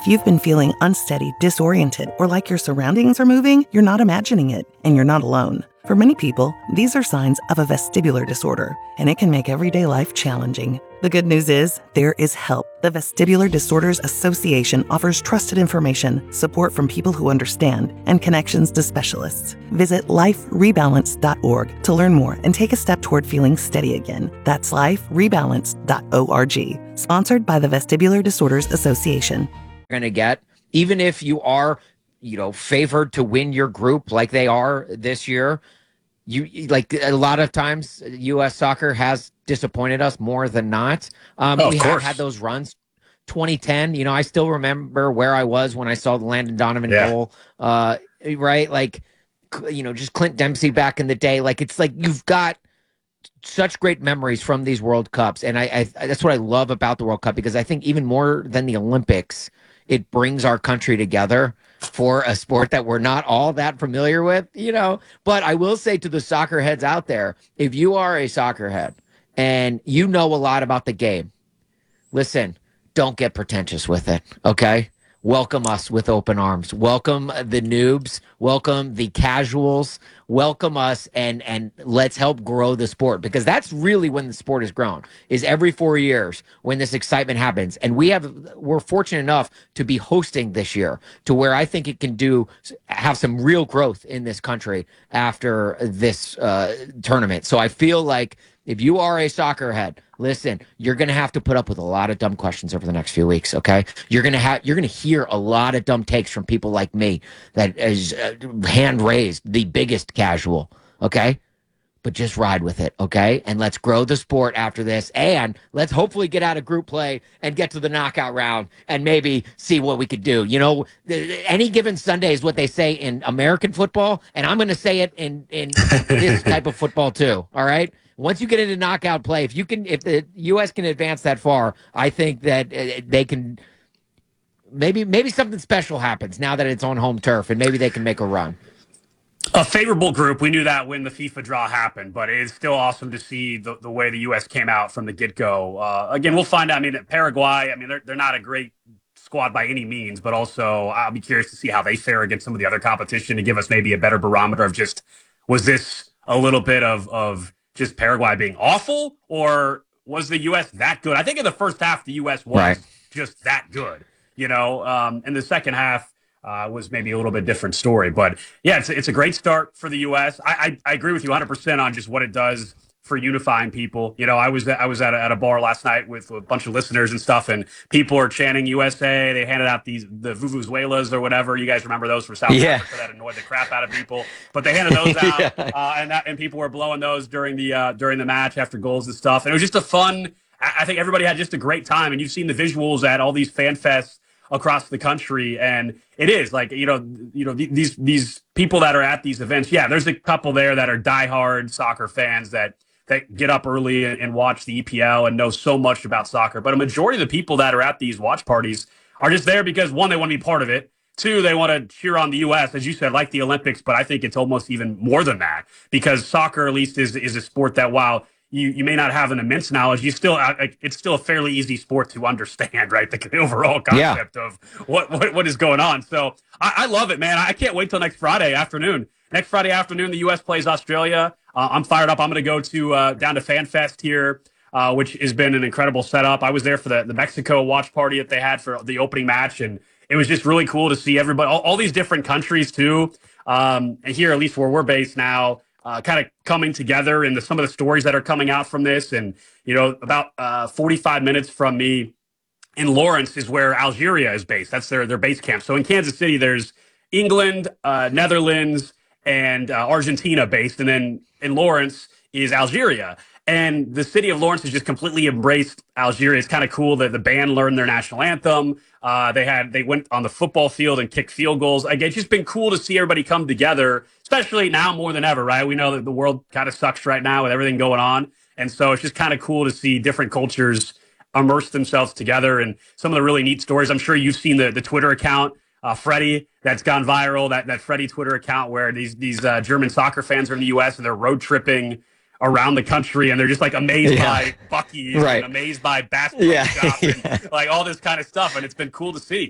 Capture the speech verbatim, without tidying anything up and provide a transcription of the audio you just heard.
If you've been feeling unsteady, disoriented, or like your surroundings are moving, you're not imagining it, and you're not alone. For many people, these are signs of a vestibular disorder, and it can make everyday life challenging. The good news is, there is help. The Vestibular Disorders Association offers trusted information, support from people who understand, and connections to specialists. Visit life rebalance dot org to learn more and take a step toward feeling steady again. That's life rebalance dot org. Sponsored by the Vestibular Disorders Association. Going to get, even if you are, you know, favored to win your group like they are this year, you like a lot of times U S soccer has disappointed us more than not. Um, oh, we of have course. had those runs. twenty ten, you know, I still remember where I was when I saw the Landon Donovan yeah. goal, uh, right? Like, you know, just Clint Dempsey back in the day. Like, it's like you've got such great memories from these World Cups. And I, I that's what I love about the World Cup, because I think even more than the Olympics, it brings our country together for a sport that we're not all that familiar with, you know. But I will say to the soccer heads out there, if you are a soccer head and you know a lot about the game, listen, don't get pretentious with it, okay? Welcome us with open arms. Welcome the noobs. Welcome the casuals. Welcome us, and and let's help grow the sport, because that's really when the sport has grown, is every four years when this excitement happens. And we have we're fortunate enough to be hosting this year, to where I think it can do have some real growth in this country after this uh, tournament. So I feel like if you are a soccer head, listen, you're going to have to put up with a lot of dumb questions over the next few weeks, okay? You're going to have you're going to hear a lot of dumb takes from people like me that is uh, hand raised, the biggest casual, okay? But just ride with it, okay? And let's grow the sport after this, and let's hopefully get out of group play and get to the knockout round and maybe see what we could do. You know, any given Sunday is what they say in American football, and I'm going to say it in in this type of football too, all right? Once you get into knockout play, if you can, if the U S can advance that far, I think that uh, they can. Maybe, maybe something special happens now that it's on home turf, and maybe they can make a run. A favorable group. We knew that when the FIFA draw happened, but it is still awesome to see the, the way the U S came out from the get-go. Uh, again, we'll find out. I mean, Paraguay, I mean, they're, they're not a great squad by any means, but also I'll be curious to see how they fare against some of the other competition to give us maybe a better barometer of just, was this a little bit of, of just Paraguay being awful, or was the U S that good? I think in the first half, the U S was right. just that good, you know, um, in the second half, Uh, was maybe a little bit different story. But, yeah, it's, it's a great start for the U S. I, I, I agree with you one hundred percent on just what it does for unifying people. You know, I was I was at a, at a bar last night with a bunch of listeners and stuff, and people are chanting U S A. They handed out these the vuvuzelas or whatever. You guys remember those from South yeah. Africa that annoyed the crap out of people. But they handed those out, yeah. uh, and that, and people were blowing those during the uh, during the match after goals and stuff. And it was just a fun – I think everybody had just a great time. And you've seen the visuals at all these fan fests across the country, and it is like, you know, you know, these these people that are at these events. Yeah, there's a couple there that are diehard soccer fans that that get up early and, and watch the E P L and know so much about soccer. But a majority of the people that are at these watch parties are just there because, one, they want to be part of it. Two, they want to cheer on the U S, as you said, like the Olympics. But I think it's almost even more than that, because soccer, at least, is is a sport that, while You, you may not have an immense knowledge, you still it's still a fairly easy sport to understand, right? The, the overall concept yeah. of what, what what is going on. So I, I love it, man. I can't wait till next Friday afternoon. Next Friday afternoon, the U S plays Australia. Uh, I'm fired up. I'm going to go to uh, down to FanFest here, uh, which has been an incredible setup. I was there for the, the Mexico watch party that they had for the opening match, and it was just really cool to see everybody, all, all these different countries too. Um, and here, at least where we're based now, Uh, kind of coming together, and the, some of the stories that are coming out from this. And, you know, about uh, forty-five minutes from me in Lawrence is where Algeria is based. That's their, their base camp. So in Kansas City, there's England, uh, Netherlands, and uh, Argentina based. And then in Lawrence is Algeria. And the city of Lawrence has just completely embraced Algeria. It's kind of cool that the band learned their national anthem. Uh, they had they went on the football field and kicked field goals. Again, it's just been cool to see everybody come together, especially now more than ever, right? We know that the world kind of sucks right now with everything going on. And so it's just kind of cool to see different cultures immerse themselves together. And some of the really neat stories, I'm sure you've seen the, the Twitter account, uh, Freddie, that's gone viral, that, that Freddie Twitter account where these, these uh, German soccer fans are in the U S and they're road tripping around the country, and they're just like amazed yeah. by Buc-ee's, right. and amazed by Bass Pro yeah. Shop, and yeah. like all this kind of stuff. And it's been cool to see.